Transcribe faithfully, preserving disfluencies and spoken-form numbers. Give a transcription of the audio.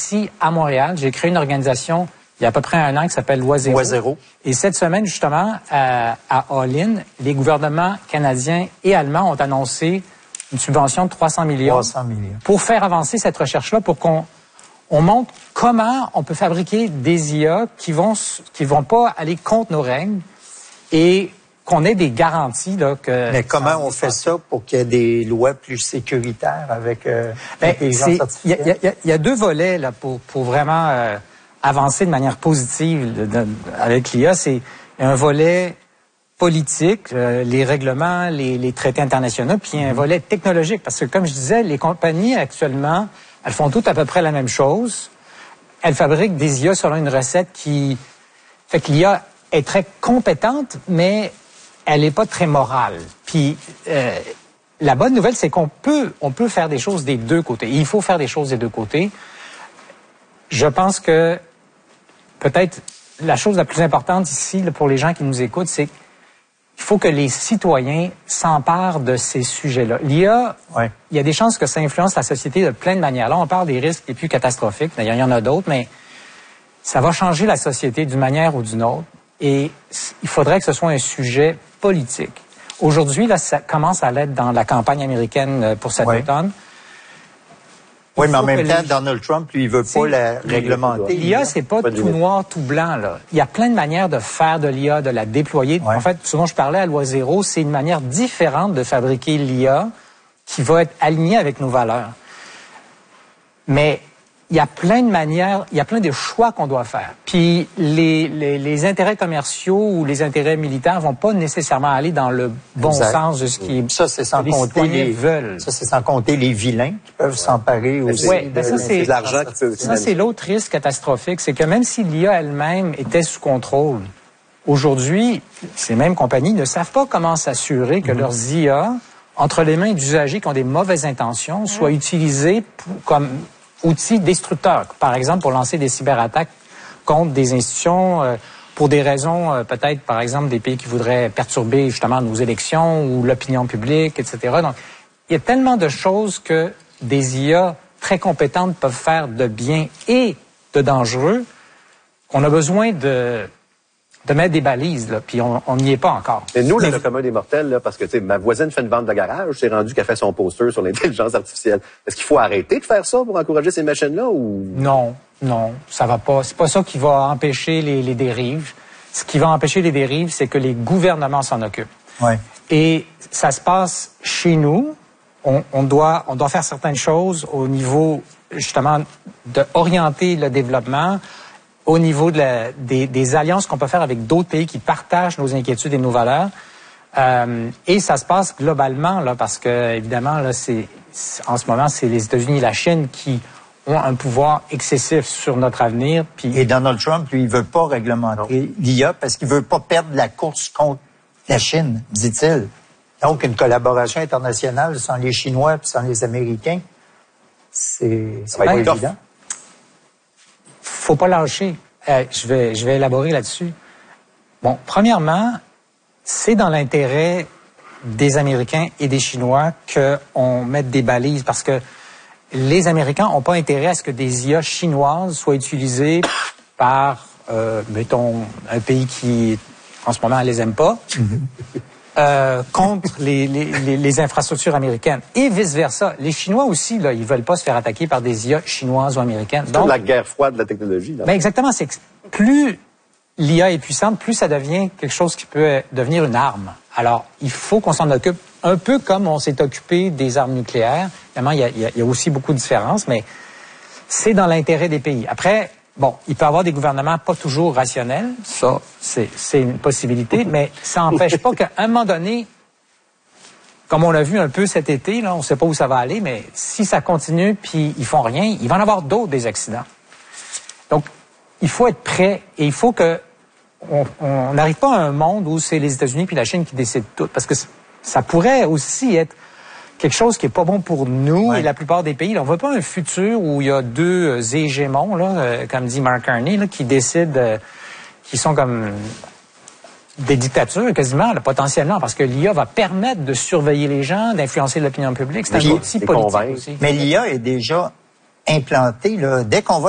ici à Montréal. J'ai créé une organisation il y a à peu près un an qui s'appelle Loi Zéro. Loi Zéro. Et cette semaine, justement, à, à All-In, les gouvernements canadiens et allemands ont annoncé une subvention de trois cents millions, trois cents millions pour faire avancer cette recherche-là, pour qu'on on montre comment on peut fabriquer des I A qui vont qui vont pas aller contre nos règles et qu'on ait des garanties là que. Mais comment on fait ça pour qu'il y ait des lois plus sécuritaires avec euh, ben, l'intelligence artificielle? Il y, y, y a deux volets là pour pour vraiment euh, avancer de manière positive de, de, avec l'I A. C'est un volet politique, euh, les règlements, les, les traités internationaux, puis un volet technologique. Parce que, comme je disais, les compagnies, actuellement, elles font toutes à peu près la même chose. Elles fabriquent des I A selon une recette qui fait que l'I A est très compétente, mais elle n'est pas très morale. Puis, euh, la bonne nouvelle, c'est qu'on peut, on peut faire des choses des deux côtés. Il faut faire des choses des deux côtés. Je pense que, peut-être, la chose la plus importante ici, là, pour les gens qui nous écoutent, c'est il faut que les citoyens s'emparent de ces sujets-là. L'I A, ouais. Il y a des chances que ça influence la société de plein de manières. Là, on parle des risques les plus catastrophiques. D'ailleurs, il y en a d'autres, mais ça va changer la société d'une manière ou d'une autre. Et il faudrait que ce soit un sujet politique. Aujourd'hui, là, ça commence à l'être dans la campagne américaine pour cet ouais. automne. Oui, mais en même temps, les... Donald Trump, lui, il veut pas la réglementer. L'I A, c'est pas, pas tout noir, tout blanc, là. Il y a plein de manières de faire de l'I A, de la déployer. Ouais. En fait, souvent, je parlais à Loi Zéro, c'est une manière différente de fabriquer l'I A qui va être alignée avec nos valeurs. Mais il y a plein de manières, il y a plein de choix qu'on doit faire. Puis les, les, les intérêts commerciaux ou les intérêts militaires vont pas nécessairement aller dans le bon exact. Sens de ce qui ça c'est sans les compter les veulent. Ça c'est sans compter les vilains qui peuvent ouais. s'emparer aussi. Oui, ben ça c'est l'argent qui peut. Ça c'est l'autre risque catastrophique, c'est que même si l'I A elle-même était sous contrôle, aujourd'hui ces mêmes compagnies ne savent pas comment s'assurer que mm-hmm. leurs I A entre les mains d'usagers qui ont des mauvaises intentions soient mm-hmm. utilisées pour, comme outils destructeurs, par exemple pour lancer des cyberattaques contre des institutions euh, pour des raisons euh, peut-être, par exemple, des pays qui voudraient perturber justement nos élections ou l'opinion publique, et cetera. Donc, il y a tellement de choses que des I A très compétentes peuvent faire de bien et de dangereux qu'on a besoin de de mettre des balises, là, puis on n'y est pas encore. Et nous, là, le commun des mortels, là, parce que, tu sais, ma voisine fait une vente de garage, c'est rendu qu'elle fait son poster sur l'intelligence artificielle. Est-ce qu'il faut arrêter de faire ça pour encourager ces machines-là ou... Non, non, ça va pas. C'est pas ça qui va empêcher les, les dérives. Ce qui va empêcher les dérives, c'est que les gouvernements s'en occupent. Ouais. Et ça se passe chez nous. On, on doit, on doit faire certaines choses au niveau, justement, d'orienter le développement, au niveau de la, des, des alliances qu'on peut faire avec d'autres pays qui partagent nos inquiétudes et nos valeurs. Euh, et ça se passe globalement, là, parce que, évidemment, là, c'est, en ce moment, c'est les États-Unis et la Chine qui ont un pouvoir excessif sur notre avenir. Puis... Et Donald Trump, lui, il veut pas réglementer l'I A parce qu'il veut pas perdre la course contre la Chine, dit-il. Donc, une collaboration internationale sans les Chinois et sans les Américains, c'est, c'est pas évident. Tough. Faut pas lâcher. Euh, je vais, je vais élaborer là-dessus. Bon, premièrement, c'est dans l'intérêt des Américains et des Chinois qu'on mette des balises parce que les Américains n'ont pas intérêt à ce que des I A chinoises soient utilisées par, euh, mettons, un pays qui, en ce moment, ne les aime pas, euh, contre les, les, les, les infrastructures américaines. Et vice-versa. Les Chinois aussi, là, ils veulent pas se faire attaquer par des I A chinoises ou américaines. C'est la guerre froide de la technologie. Là. Ben exactement. C'est que plus l'I A est puissante, plus ça devient quelque chose qui peut devenir une arme. Alors, il faut qu'on s'en occupe un peu comme on s'est occupé des armes nucléaires. Évidemment, il y a, il y a aussi beaucoup de différences, mais c'est dans l'intérêt des pays. Après, bon, il peut y avoir des gouvernements pas toujours rationnels. Ça, c'est, c'est une possibilité, mais ça n'empêche pas qu'à un moment donné, comme on l'a vu un peu cet été, là, on ne sait pas où ça va aller, mais si ça continue puis ils font rien, il va en avoir d'autres des accidents. Donc, il faut être prêt et il faut que on n'arrive pas à un monde où c'est les États-Unis puis la Chine qui décident tout, parce que ça pourrait aussi être quelque chose qui est pas bon pour nous ouais. et la plupart des pays. Là, on veut pas un futur où il y a deux euh, hégémons, là, euh, comme dit Mark Carney, là, qui décident, euh, qui sont comme des dictatures quasiment, là, potentiellement, parce que l'I A va permettre de surveiller les gens, d'influencer l'opinion publique. C'est un outil politique aussi. Mais l'I A est déjà implantée, là, dès qu'on va